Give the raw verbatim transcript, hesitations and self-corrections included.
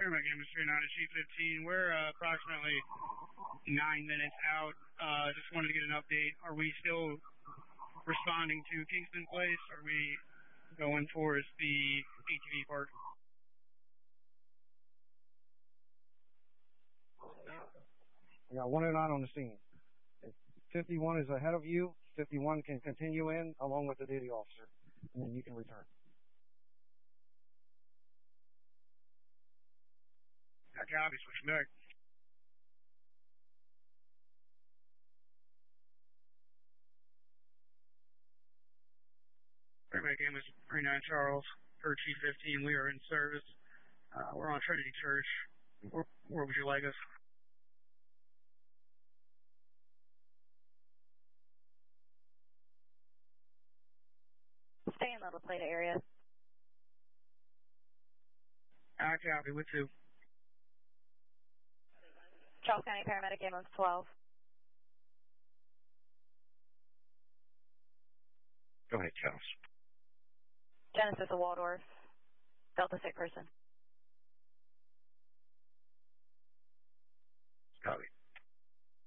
Paramount Campus three nine G fifteen. We're uh, approximately nine minutes out. Uh, just wanted to get an update. Are we still responding to Kingston Place? Are we going towards the A T V park? We got one and nine on the scene. If fifty-one is ahead of you, fifty-one can continue in along with the duty officer, and then you can return. I copy, switching back. Paramount Campus three nine Charles, per G fifteen, we are in service. Uh, we're on Trinity Church. Where, where would you like us? Stay in Little Plata area. I copy, with two. Charles County Paramedic Ambulance twelve. Go ahead, Charles. Genesis of Waldorf. Delta sick person.